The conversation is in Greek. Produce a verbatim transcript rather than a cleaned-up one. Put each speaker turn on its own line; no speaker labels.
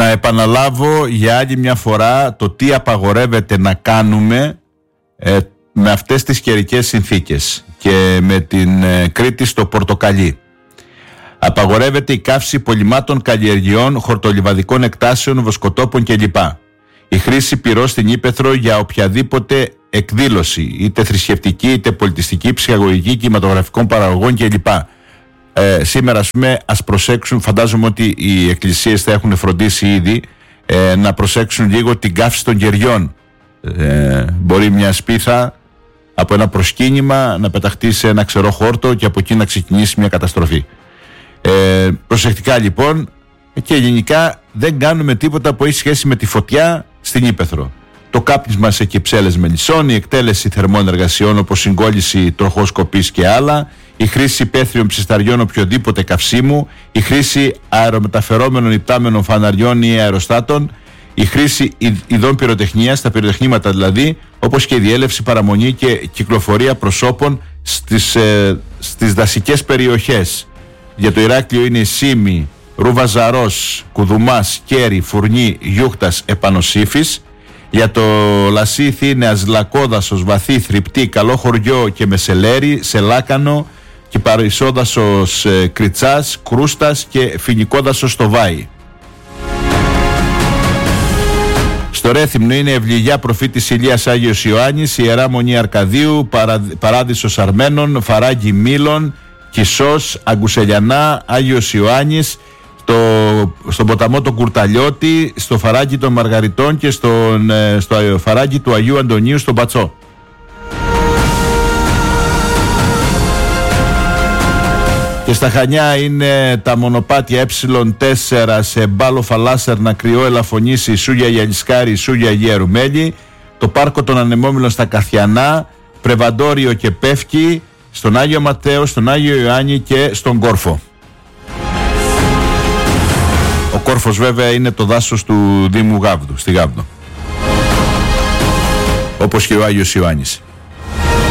Να επαναλάβω για άλλη μια φορά το τι απαγορεύεται να κάνουμε ε, με αυτές τις καιρικές συνθήκες και με την ε, Κρήτη στο πορτοκαλί. Απαγορεύεται η καύση πολυμάτων καλλιεργειών, χορτολιβαδικών εκτάσεων, βοσκοτόπων κλπ. Η χρήση πυρός στην ύπαιθρο για οποιαδήποτε εκδήλωση, είτε θρησκευτική, είτε πολιτιστική, ψυχαγωγική, κινηματογραφικών παραγωγών κλπ. Ε, σήμερα, ας πούμε, ας προσέξουν, φαντάζομαι ότι οι εκκλησίες θα έχουν φροντίσει ήδη ε, να προσέξουν λίγο την καύση των κεριών. Ε, μπορεί μια σπίθα από ένα προσκύνημα να πεταχτεί σε ένα ξερό χόρτο και από εκεί να ξεκινήσει μια καταστροφή. Ε, προσεκτικά λοιπόν, και γενικά δεν κάνουμε τίποτα που έχει σχέση με τη φωτιά στην ύπαιθρο. Το κάπνισμα σε κυψέλες μελισσών, η εκτέλεση θερμών εργασιών όπως συγκόλληση τροχοσκοπής και άλλα, η χρήση υπαίθριων ψισταριών οποιοδήποτε καυσίμου, η χρήση αερομεταφερόμενων υπτάμενων φαναριών ή αεροστάτων, η χρήση ειδών πυροτεχνίας, τα πυροτεχνήματα δηλαδή, όπως και η διέλευση, παραμονή και κυκλοφορία προσώπων στις, ε, στις δασικές περιοχές. Για το Ηράκλειο είναι η Σύμη, Ρούβα Ζαρός, Κουδουμάς, Κέρι, Φουρνί, Γιούχτας, Επανοσύφης. Για το Λασίθι είναι Αζλακόδασος, Βαθύ, Θρυπτή, Καλό Χωριό και Μεσελέρι, Σελάκανο και Παρισόδασος ε, Κριτσάς, Κρούστας και Φοινικόδασος στο Βάι. Στο Ρέθυμνο είναι Ευληγιά Προφήτης Ηλίας Άγιος Ιωάννης, Ιερά Μονή Αρκαδίου, παρα, Παράδεισος Αρμένων, Φαράγγι Μήλων, Κισός, Αγκουσελιανά, Άγιος Ιωάννης, στο, στον ποταμό τον Κουρταλιώτη, στο Φαράγγι των Μαργαριτών και στον, στο Φαράγγι του Αγίου Αντωνίου στον Πατσό. Και στα Χανιά είναι τα μονοπάτια ε τέσσερα σε Μπάλο Φαλάσσερνα, Κρυό Ελαφωνήσι, Σούγια Γιαλισκάρη, Σούγια Αγία Ρουμέλη, το Πάρκο των Ανεμόμυλων στα Καθιανά, Πρεβαντόριο και Πεύκη, στον Άγιο Ματέο, στον Άγιο Ιωάννη και στον Κόρφο. Ο Κόρφος βέβαια είναι το δάσος του Δήμου Γάβδου, στη Γάβδο, όπως και ο Άγιος Ιωάννης.